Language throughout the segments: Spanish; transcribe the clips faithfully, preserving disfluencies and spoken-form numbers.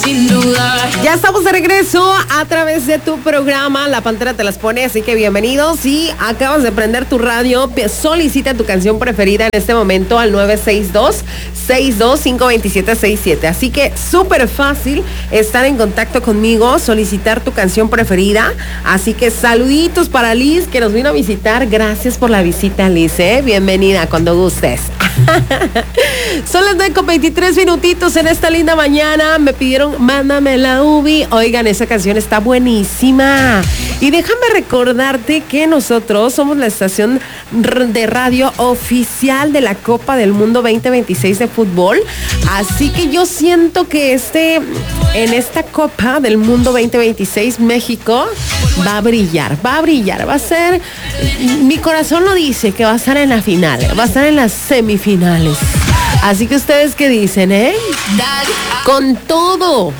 Sin duda. Ya estamos de regreso a través de tu programa La Pantera Te Las Pone, así que bienvenidos. Si acabas de prender tu radio, solicita tu canción preferida en este momento al nueve seis dos, seis dos cinco, dos siete seis siete. Así que súper fácil estar en contacto conmigo, solicitar tu canción preferida. Así que saluditos para Liz, que nos vino a visitar. Gracias por la visita, Liz, ¿eh? Bienvenida cuando gustes. Son las nueve con veintitrés minutitos en esta linda mañana. Me pidieron Mándame la Ubi. Oigan, esa canción está buenísima. Y déjame recordarte que nosotros somos la estación de radio oficial de la Copa del Mundo veinte veintiséis de fútbol. Así que yo siento que este, en esta Copa del Mundo veinte veintiséis, México va a brillar, va a brillar, va a ser, mi corazón lo dice, que va a estar en la final, va a estar en las semifinales. Así que ustedes qué dicen, ¿eh? Con todo.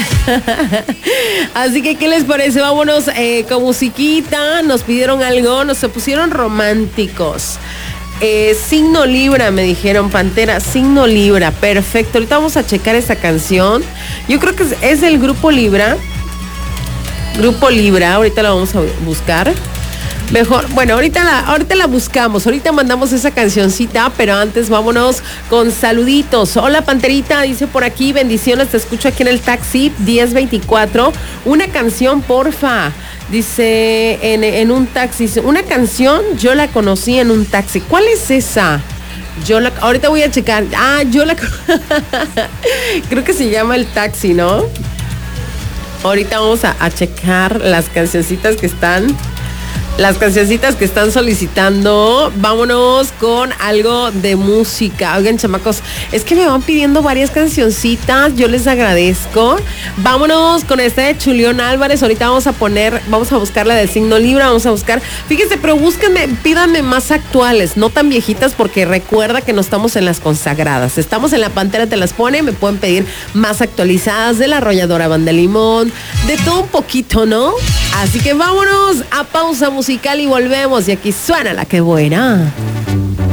Así que, ¿qué les parece? Vámonos eh, con musiquita. Nos pidieron algo, nos se pusieron románticos. Eh, signo Libra, me dijeron, Pantera, signo Libra. Perfecto, ahorita vamos a checar esa canción. Yo creo que es, es del Grupo Libra. Grupo Libra, ahorita la vamos a buscar. Mejor, bueno, ahorita la, ahorita la buscamos, ahorita mandamos esa cancioncita, pero antes vámonos con saluditos. Hola, Panterita, dice por aquí, bendiciones, te escucho aquí en el taxi, diez veinticuatro. Una canción, porfa. Dice, en, en un taxi, una canción, yo la conocí en un taxi. ¿Cuál es esa? Yo la, ahorita voy a checar. Ah, yo la... Creo que se llama El Taxi, ¿no? Ahorita vamos a, a checar las cancioncitas que están... Las cancioncitas que están solicitando. Vámonos con algo de música. Oigan, chamacos, es que me van pidiendo varias cancioncitas. Yo les agradezco. Vámonos con esta de Chulión Álvarez. Ahorita vamos a poner, vamos a buscar la del signo Libra. Vamos a buscar, fíjense, pero búsquenme, pídanme más actuales, no tan viejitas, porque recuerda que no estamos en las consagradas. Estamos en La Pantera Te Las Pone. Me pueden pedir más actualizadas de La Arrolladora Banda Limón, de todo un poquito, ¿no? Así que vámonos a pausa musical y volvemos. Y aquí suena la que buena.